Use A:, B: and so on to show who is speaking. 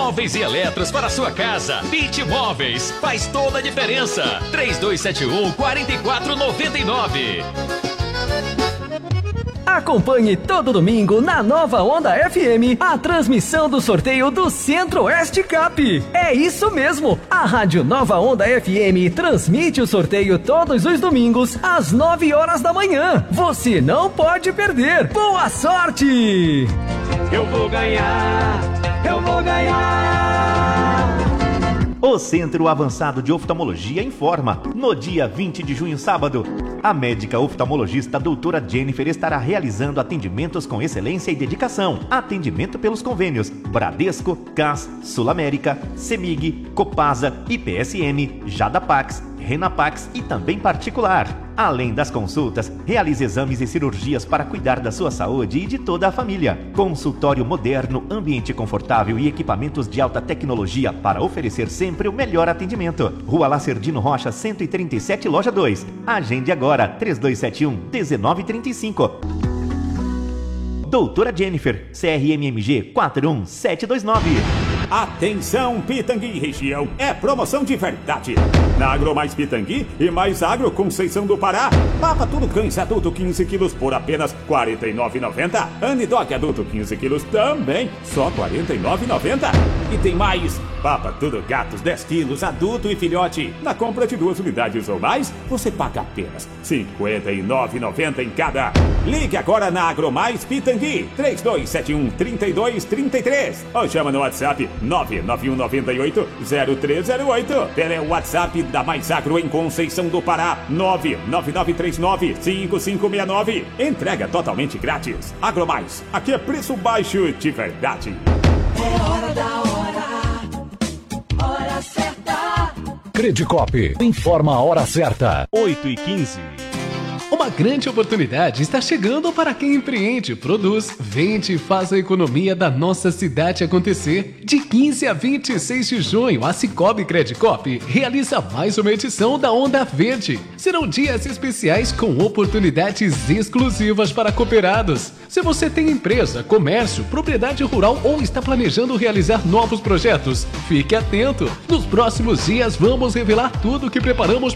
A: móveis e eletros para a sua casa. Bitmóveis, faz toda a diferença. 3271-4499.
B: Acompanhe todo domingo na Nova Onda FM a transmissão do sorteio do Centro-Oeste Cup. É isso mesmo! A Rádio Nova Onda FM transmite o sorteio todos os domingos às 9 horas da manhã. Você não pode perder. Boa sorte!
C: Eu vou ganhar! Eu vou ganhar!
D: O Centro Avançado de Oftalmologia informa, no dia 20 de junho, sábado, a médica oftalmologista doutora Jennifer estará realizando atendimentos com excelência e dedicação. Atendimento pelos convênios Bradesco, CAS, Sul América, CEMIG, Copasa, IPSM, Jadapax, Renapax e também particular. Além das consultas, realize exames e cirurgias para cuidar da sua saúde e de toda a família. Consultório moderno, ambiente confortável e equipamentos de alta tecnologia para oferecer sempre o melhor atendimento. Rua Lacerdino Rocha, 137, Loja 2. Agende agora, 3271-1935. Doutora Jennifer, CRMMG 41729.
E: Atenção Pitangui região, é promoção de verdade. Na Agro Mais Pitangui e Mais Agro Conceição do Pará, Papa Tudo Cães adulto 15 quilos por apenas R$ 49,90. Anidog adulto 15 quilos também, só R$ 49,90. E tem mais, Papa Tudo Gatos 10 quilos adulto e filhote. Na compra de 2 unidades ou mais, você paga apenas R$ 59,90 em cada. Ligue agora na Agro Mais Pitangui, 3271-3233. Ou chama no WhatsApp 99198-0308. Pelo WhatsApp da Mais Agro em Conceição do Pará, 99939-5569. Entrega totalmente grátis. Agromais, aqui é preço baixo de verdade.
C: É hora da hora certa.
F: Credicop informa a hora certa.
G: 8h15.
H: Uma grande oportunidade está chegando para quem empreende, produz, vende e faz a economia da nossa cidade acontecer. De 15 a 26 de junho, a Cicobi Credicop realiza mais uma edição da Onda Verde. Serão dias especiais com oportunidades exclusivas para cooperados. Se você tem empresa, comércio, propriedade rural ou está planejando realizar novos projetos, fique atento. Nos próximos dias vamos revelar tudo o que preparamos